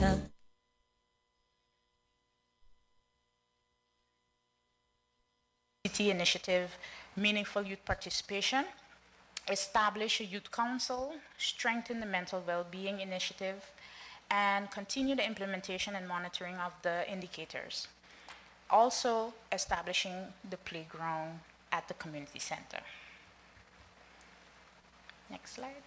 City initiative, meaningful youth participation, establish a youth council, strengthen the mental well-being initiative, and continue the implementation and monitoring of the indicators. Also establishing the playground at the community center. Next slide.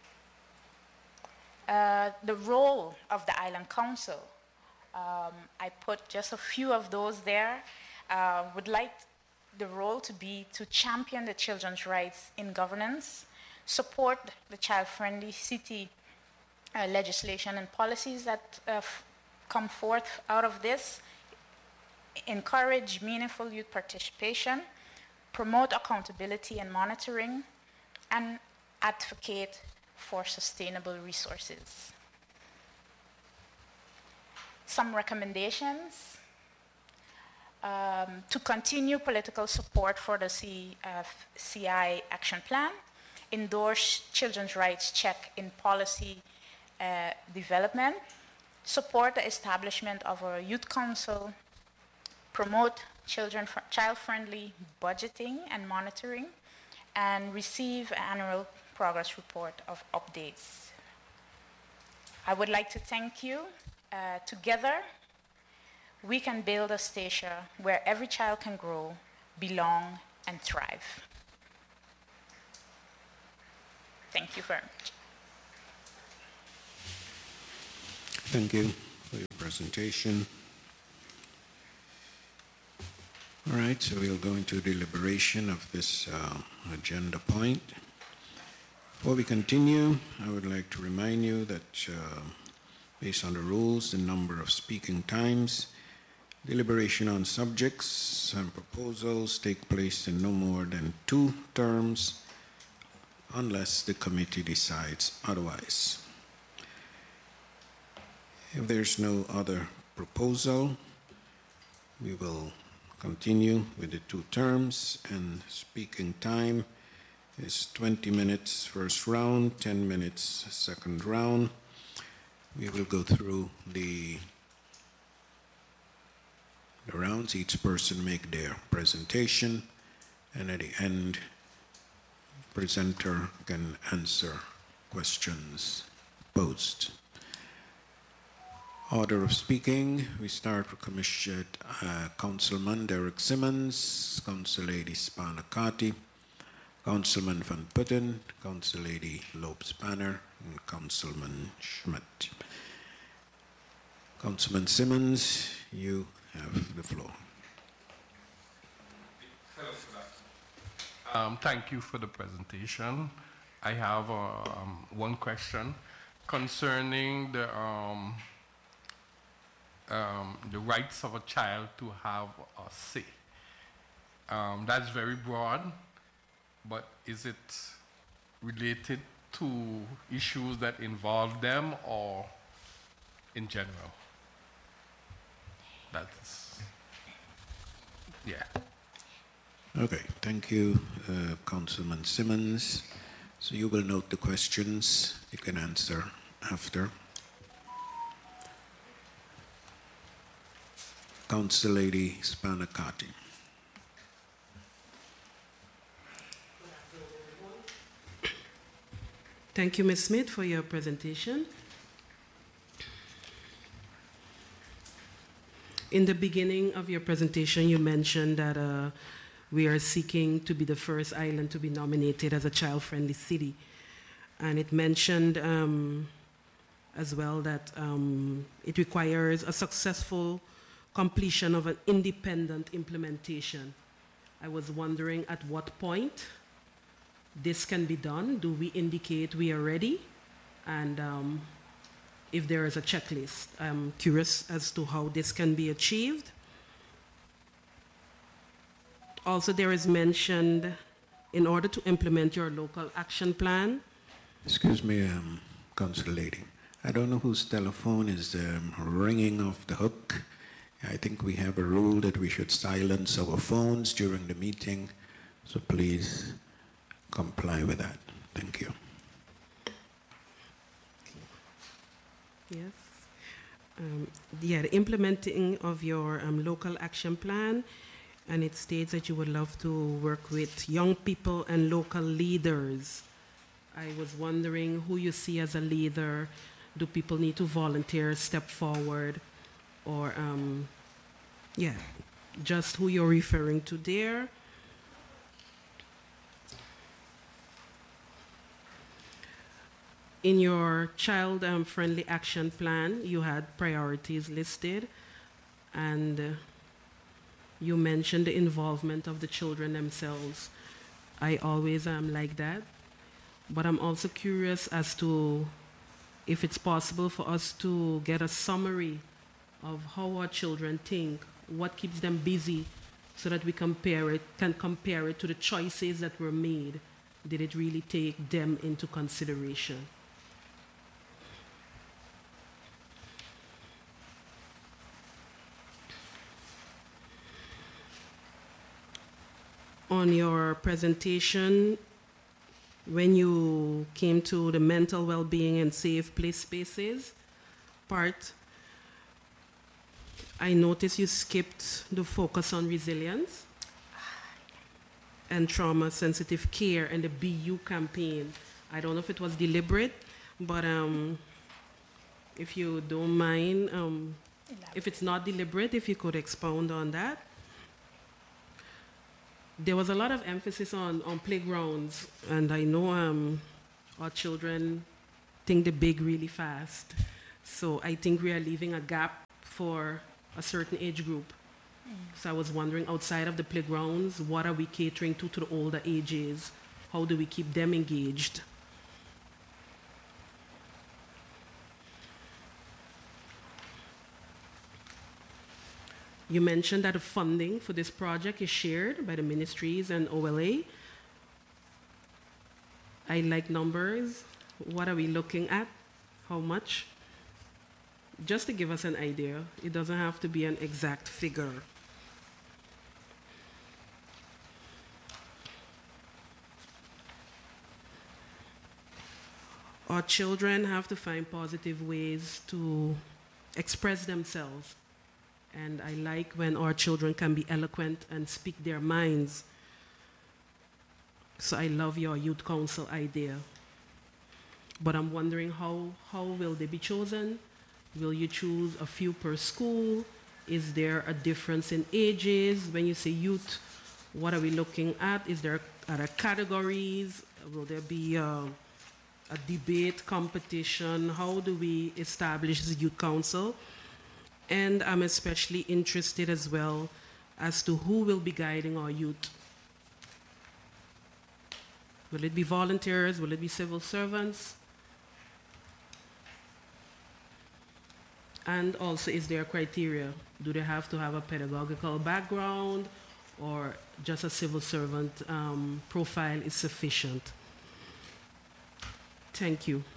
The role of the Island Council. I put just a few of those there. Would like the role to be to champion the children's rights in governance, support the child-friendly city legislation and policies that come forth out of this, encourage meaningful youth participation, promote accountability and monitoring, and advocate for sustainable resources. Some recommendations. To continue political support for the CI action plan, endorse children's rights check in policy development, support the establishment of a youth council, promote child-friendly budgeting and monitoring, and receive an annual progress report of updates. I would like to thank you. Together, we can build a Statia where every child can grow, belong, and thrive. Thank you very much. Thank you for your presentation. All right, so we'll go into deliberation of this agenda point. Before we continue, I would like to remind you that based on the rules, the number of speaking times, deliberation on subjects and proposals take place in no more than 2 terms unless the committee decides otherwise. If there's no other proposal, we will continue with the 2 terms, and speaking time is 20 minutes first round, 10 minutes second round. We will go through the rounds. Each person make their presentation, and at the end, presenter can answer questions posed. Order of speaking, we start with Councilman Derek Simmons, Council Lady Spanakati, Councilman Van Putten, Council Lady Lopes-Banner, and Councilman Schmidt. Councilman Simmons, you have the floor. Thank you for the presentation. I have one question concerning the rights of a child to have a say. That's very broad, but is it related to issues that involve them or in general? That's, yeah. Okay, thank you, Councilman Simmons. So you will note the questions. You can answer after. Council Lady Spanakati. Thank you, Ms. Smith, for your presentation. In the beginning of your presentation, you mentioned that we are seeking to be the first island to be nominated as a child-friendly city. And it mentioned as well that it requires a successful completion of an independent implementation. I was wondering at what point this can be done. Do we indicate we are ready? And if there is a checklist, I'm curious as to how this can be achieved. Also, there is mentioned in order to implement your local action plan. Excuse me, Council Lady. I don't know whose telephone is ringing off the hook. I think we have a rule that we should silence our phones during the meeting, so please comply with that. Thank you. Yes. The implementing of your local action plan, and it states that you would love to work with young people and local leaders. I was wondering who you see as a leader. Do people need to volunteer, step forward, or just who you're referring to there? In your child-friendly action plan, you had priorities listed, and you mentioned the involvement of the children themselves. I always am like that, but I'm also curious as to if it's possible for us to get a summary of how our children think, what keeps them busy, so that we can compare it to the choices that were made. Did it really take them into consideration? On your presentation, when you came to the mental well-being and safe place spaces part, I noticed you skipped the focus on resilience and trauma-sensitive care and the BU campaign. I don't know if it was deliberate, but if you don't mind, if it's not deliberate, if you could expound on that. There was a lot of emphasis on playgrounds, and I know our children think they're big really fast. So I think we are leaving a gap for a certain age group. So I was wondering, outside of the playgrounds, what are we catering to the older ages? How do we keep them engaged? You mentioned that the funding for this project is shared by the ministries and OLA. I like numbers. What are we looking at? How much? Just to give us an idea. It doesn't have to be an exact figure. Our children have to find positive ways to express themselves. And I like when our children can be eloquent and speak their minds. So I love your youth council idea. But I'm wondering how will they be chosen? Will you choose a few per school? Is there a difference in ages? When you say youth, what are we looking at? Is there other categories? Will there be a debate competition? How do we establish the youth council? And I'm especially interested as well as to who will be guiding our youth. Will it be volunteers? Will it be civil servants? And also, is there a criteria? Do they have to have a pedagogical background, or just a civil servant profile is sufficient? Thank you.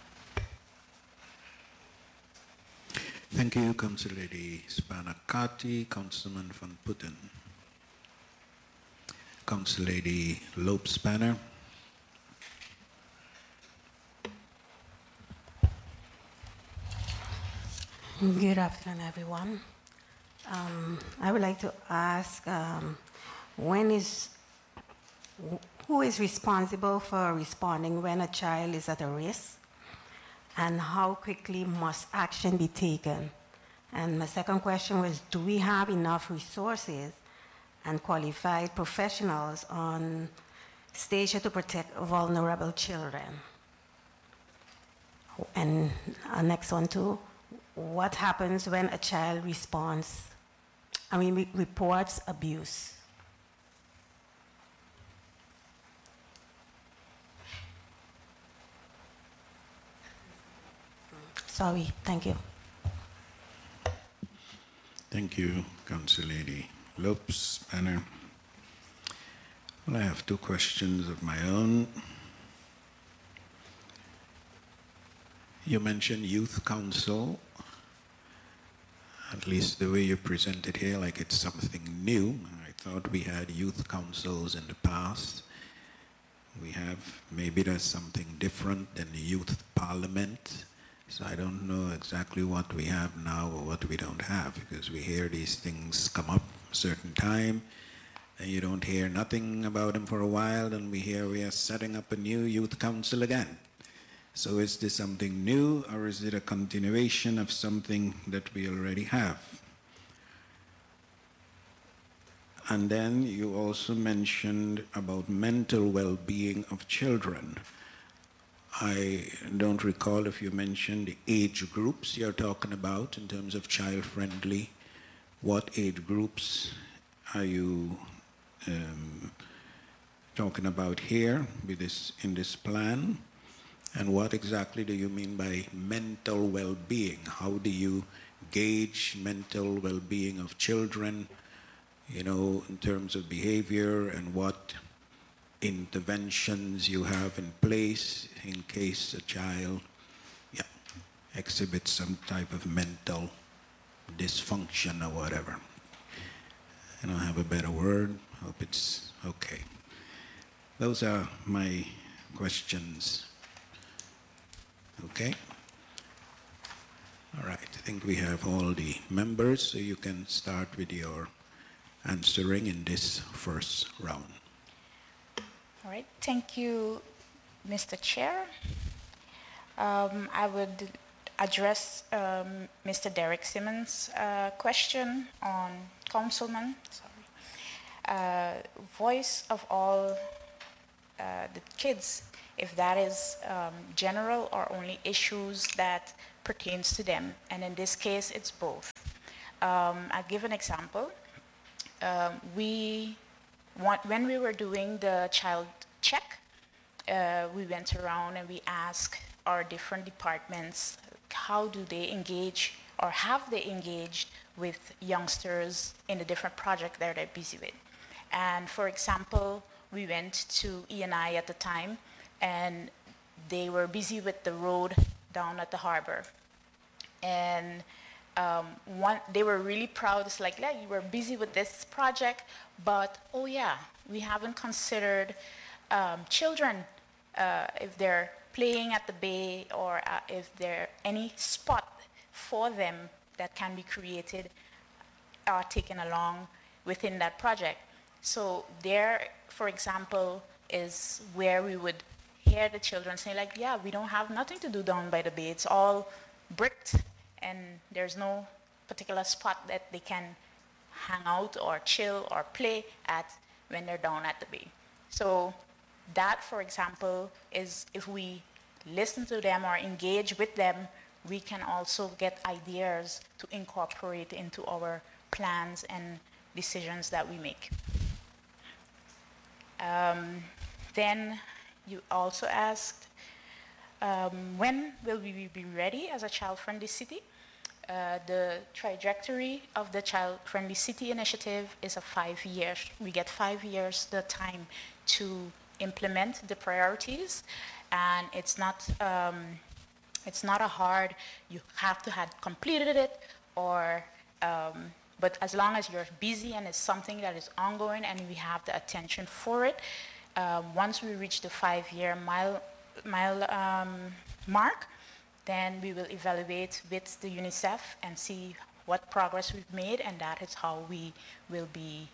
Thank you, Councillor Lady Spanakati, Councilman Van Putten. Councillor Lady Lope-Spanner. Good afternoon, everyone. I would like to ask, who is responsible for responding when a child is at a risk? And how quickly must action be taken? And my second question was, do we have enough resources and qualified professionals on station to protect vulnerable children? And next one too, what happens when a child reports abuse? Sorry, thank you. Thank you, Councillor Lady Lope-Spanner. Well, I have two questions of my own. You mentioned youth council, at least the way you present it here, like it's something new. I thought we had youth councils in the past. Maybe there's something different than the youth parliament. So I don't know exactly what we have now or what we don't have, because we hear these things come up a certain time, and you don't hear nothing about them for a while, and we hear we are setting up a new youth council again. So is this something new, or is it a continuation of something that we already have? And then you also mentioned about mental well-being of children. I don't recall if you mentioned the age groups you're talking about in terms of child-friendly. What age groups are you talking about here with this, in this plan? And what exactly do you mean by mental well-being? How do you gauge mental well-being of children, you know, in terms of behavior, and what interventions you have in place in case a child exhibits some type of mental dysfunction or whatever? I don't have a better word. Hope it's okay. Those are my questions. Okay? All right. I think we have all the members, so you can start with your answering in this first round. All right. Thank you, Mr. Chair. I would address Mr. Derek Simmons' question on Councilman. Voice of all the kids, if that is general or only issues that pertains to them. And in this case, it's both. I'll give an example. When we were doing the child check, we went around and we asked our different departments, how do they engage, or have they engaged with youngsters in the different projects that they're busy with. And for example, we went to E&I at the time, and they were busy with the road down at the harbor. And they were really proud. It's like, yeah, you were busy with this project, but oh yeah, we haven't considered children, if they're playing at the bay, or if there any spot for them that can be created or taken along within that project. So there, for example, is where we would hear the children say like, yeah, we don't have nothing to do down by the bay. It's all bricked, and there's no particular spot that they can hang out or chill or play at when they're down at the bay. So that, for example, is if we listen to them or engage with them, we can also get ideas to incorporate into our plans and decisions that we make. Then you also asked, when will we be ready as a child-friendly city? The trajectory of the Child-Friendly City initiative is a 5 years. We get 5 years the time to implement the priorities, and it's not a hard, you have to have completed it, or but as long as you're busy and it's something that is ongoing and we have the attention for it, once we reach the 5-year mark, then we will evaluate with the UNICEF and see what progress we've made, and that is how we will be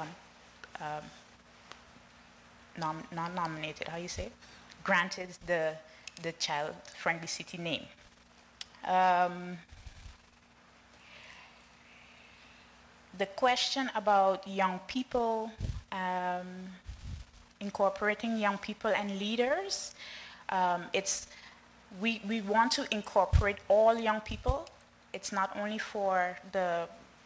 not nominated, how you say it? Granted the Child-Friendly City name. The question about young people, incorporating young people and leaders, we want to incorporate all young people. It's not only for the,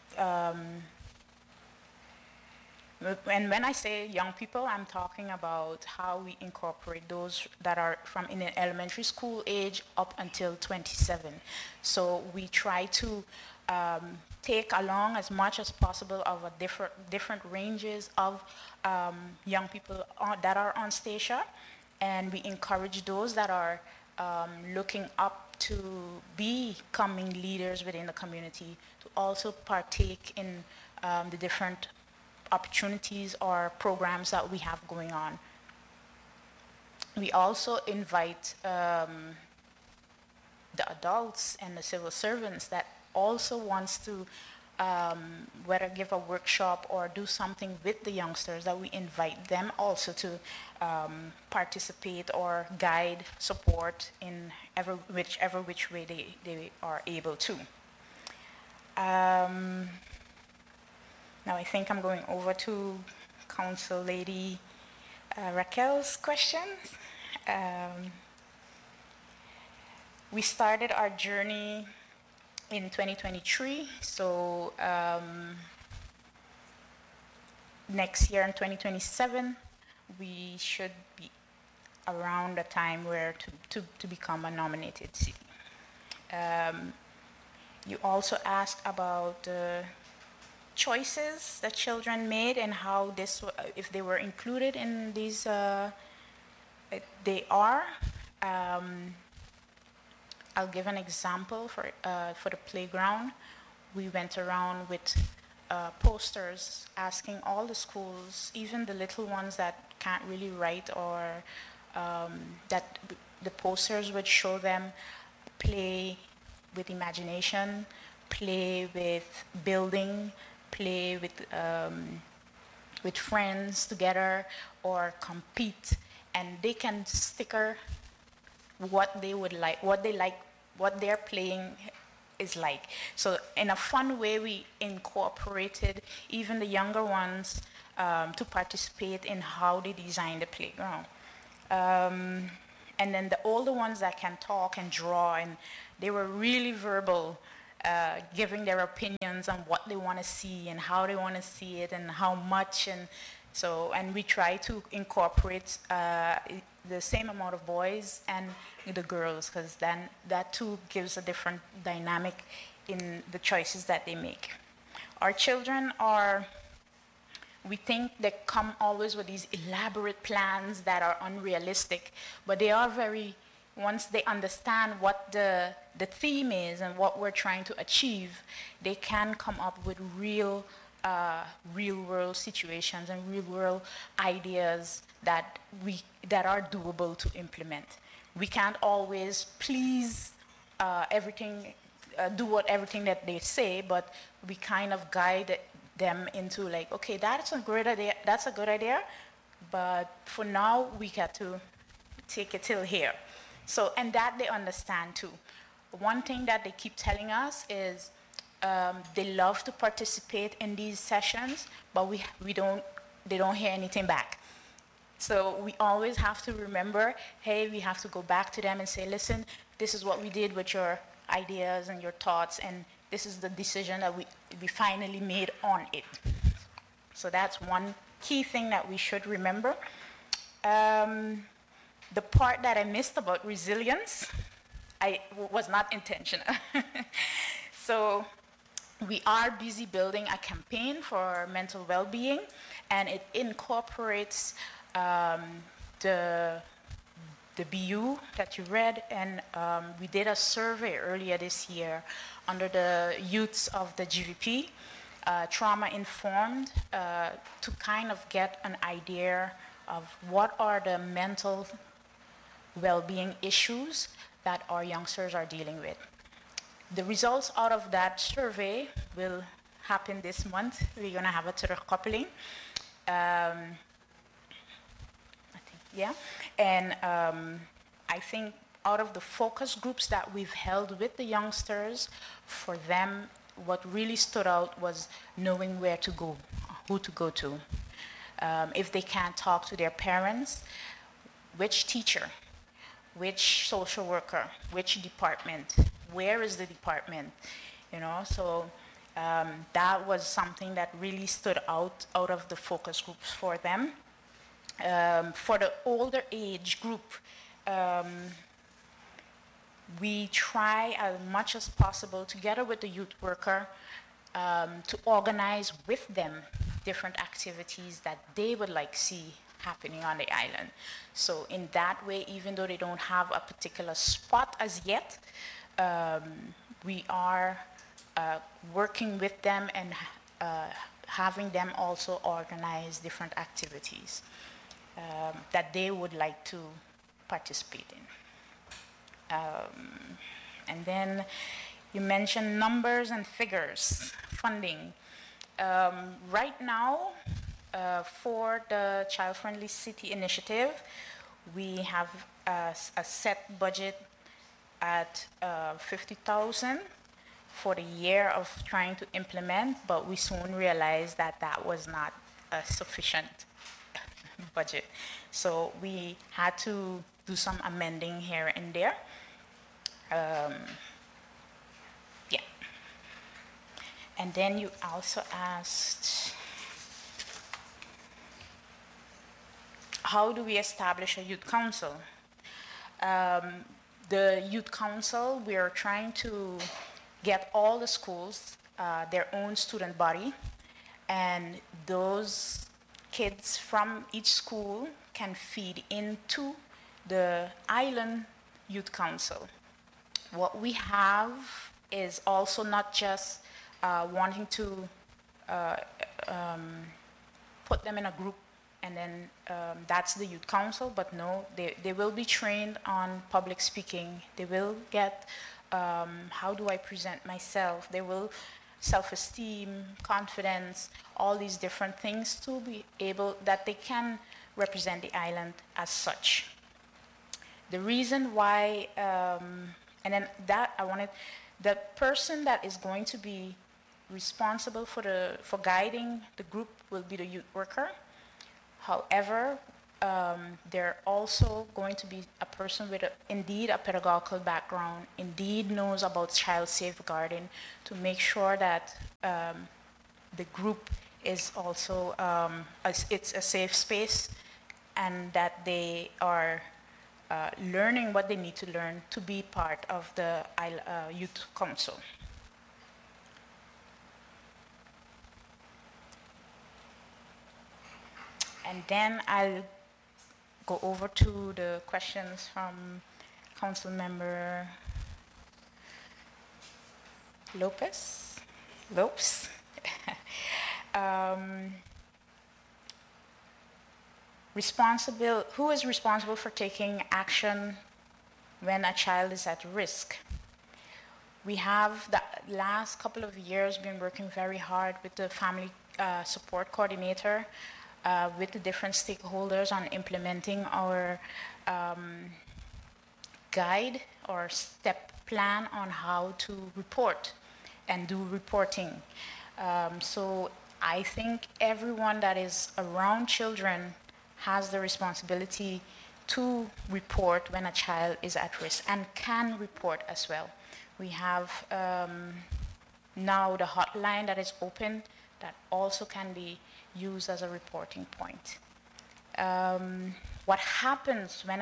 and when I say young people, I'm talking about how we incorporate those that are from in an elementary school age up until 27. So we try to take along as much as possible of a different ranges of young people that are on Statia, and we encourage those that are looking up to becoming leaders within the community to also partake in the different opportunities or programs that we have going on. We also invite the adults and the civil servants that also wants to whether give a workshop or do something with the youngsters, that we invite them also to participate or guide, support in whichever which way they are able to. Now I think I'm going over to Council Lady Raquel's questions. We started our journey in 2023, so next year in 2027, we should be around the time where to become a nominated city. You also asked about the choices that children made and how this, if they were included in these, they are. I'll give an example for the playground. We went around with posters asking all the schools, even the little ones that can't really write, or that the posters would show them play with imagination, play with building, play with friends together, or compete, and they can sticker what they would like, what they're playing is like. So in a fun way, we incorporated even the younger ones to participate in how they design the playground. And then the older ones that can talk and draw, and they were really verbal, giving their opinions on what they want to see and how they want to see it and how much. And so, and we try to incorporate the same amount of boys and the girls, because then that too gives a different dynamic in the choices that they make. Our children are, we think they come always with these elaborate plans that are unrealistic, but they are very, once they understand what the theme is and what we're trying to achieve, they can come up with real world situations and real world ideas that are doable to implement. We can't always please everything, do everything that they say, but we kind of guide them into like, okay, that's a great idea, that's a good idea, but for now we got to take it till here. So, and that they understand too. One thing that they keep telling us is they love to participate in these sessions, but they don't hear anything back. So we always have to remember, hey, we have to go back to them and say, listen, this is what we did with your ideas and your thoughts, and this is the decision that we finally made on it. So that's one key thing that we should remember. The part that I missed about resilience, was not intentional. So we are busy building a campaign for mental well-being, and it incorporates the BU that you read, and we did a survey earlier this year under the youths of the GVP, trauma-informed, to kind of get an idea of what are the mental well-being issues that our youngsters are dealing with. The results out of that survey will happen this month. We're going to have a terugkoppeling. Yeah, and I think out of the focus groups that we've held with the youngsters, for them, what really stood out was knowing where to go, who to go to. If they can't talk to their parents, which teacher, which social worker, which department, where is the department, you know? So that was something that really stood out of the focus groups for them. For the older age group, we try as much as possible, together with the youth worker, to organize with them different activities that they would like to see happening on the island. So in that way, even though they don't have a particular spot as yet, we are working with them and having them also organize different activities that they would like to participate in. And then you mentioned numbers and figures, funding. Right now, for the Child Friendly City Initiative, we have a set budget at 50,000 for the year of trying to implement, but we soon realized that that was not a sufficient budget. So we had to do some amending here and there. Yeah. And then you also asked, how do we establish a youth council? The youth council, we are trying to get all the schools their own student body, and those kids from each school can feed into the island youth council. What we have is also not just wanting to put them in a group and then that's the youth council, but no, they will be trained on public speaking. They will get how do I present myself. They will self-esteem, confidence, all these different things to be able that they can represent the island as such. The reason why, and then that I wanted, the person that is going to be responsible for guiding the group will be the youth worker. However, they're also going to be a person with indeed a pedagogical background, indeed knows about child safeguarding, to make sure that the group is also it's a safe space, and that they are learning what they need to learn to be part of the youth council. And then I'll go over to the questions from Council Member Lopes. Who is responsible for taking action when a child is at risk? We have the last couple of years been working very hard with the family support coordinator, with the different stakeholders on implementing our guide or step plan on how to report and do reporting. So I think everyone that is around children has the responsibility to report when a child is at risk and can report as well. We have now the hotline that is open that also can be used as a reporting point. What happens when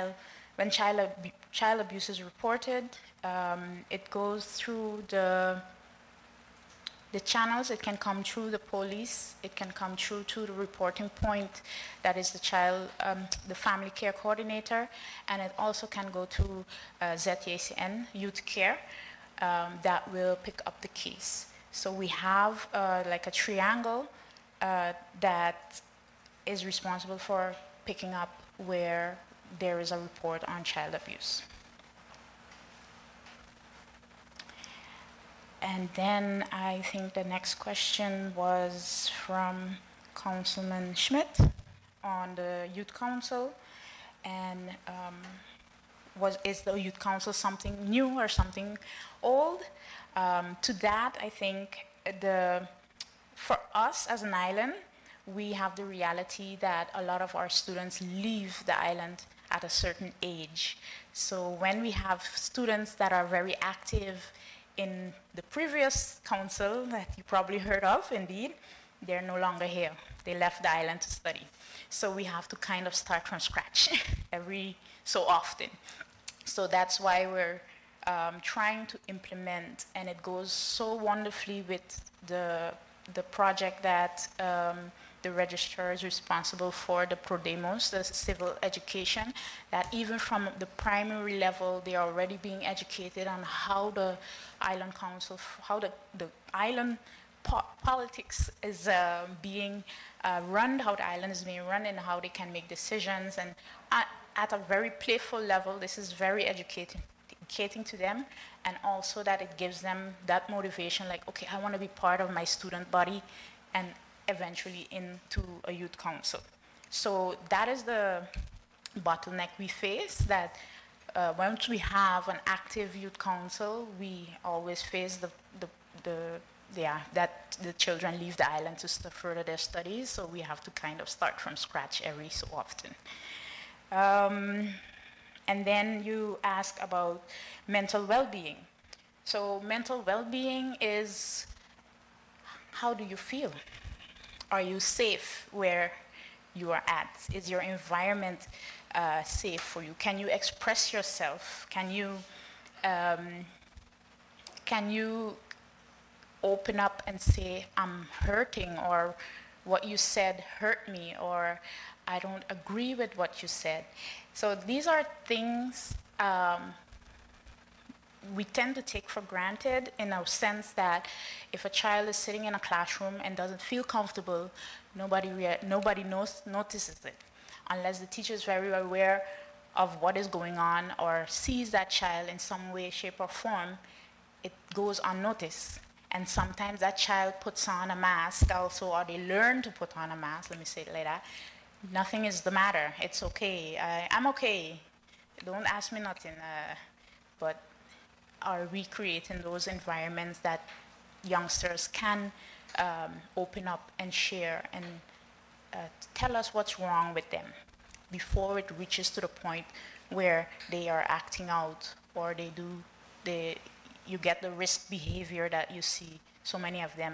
child abuse is reported? It goes through the channels. It can come through the police. It can come through to the reporting point, that is the family care coordinator, and it also can go to ZTACN, Youth Care, that will pick up the case. So we have like a triangle that is responsible for picking up where there is a report on child abuse. And then I think the next question was from Councilman Schmidt on the Youth Council, and is the Youth Council something new or something old? To that, I think for us as an island, we have the reality that a lot of our students leave the island at a certain age. So when we have students that are very active in the previous council that you probably heard of, indeed, they're no longer here. They left the island to study. So we have to kind of start from scratch every so often. So that's why we're trying to implement, and it goes so wonderfully with the project that the registrar is responsible for, the PRODEMOS, the civil education, that even from the primary level, they are already being educated on how the island council, how the island politics is being run, how the island is being run, and how they can make decisions. And at a very playful level, this is very educating. communicating to them, and also that it gives them that motivation, like, okay, I want to be part of my student body and eventually into a youth council. So that is the bottleneck we face, that once we have an active youth council, we always face that the children leave the island to further their studies, so we have to kind of start from scratch every so often. And then you ask about mental well-being. So mental well-being is, how do you feel? Are you safe where you are at? Is your environment safe for you? Can you express yourself? Can you open up and say, I'm hurting, or what you said hurt me, or I don't agree with what you said? So these are things we tend to take for granted, in a sense that if a child is sitting in a classroom and doesn't feel comfortable, nobody notices it. Unless the teacher is very aware of what is going on or sees that child in some way, shape, or form, it goes unnoticed. And sometimes that child puts on a mask also, or they learn to put on a mask, let me say it like that. Nothing is the matter. It's okay. I'm okay. Don't ask me nothing. But are we creating those environments that youngsters can open up and share and tell us what's wrong with them before it reaches to the point where they are acting out, or you get the risk behavior that you see so many of them